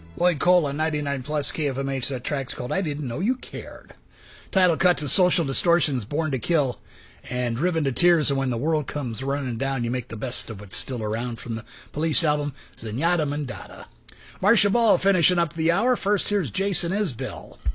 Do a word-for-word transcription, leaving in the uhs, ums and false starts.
Lloyd Cole on ninety-nine plus K F M H. That track's called I Didn't Know You Cared. Title cut to Social Distortion's Born to Kill and Driven to Tears. And When the World Comes Running Down, You Make the Best of What's Still Around from the Police album Zenyatta Mandata. Marcia Ball finishing up the hour. First, here's Jason Isbell.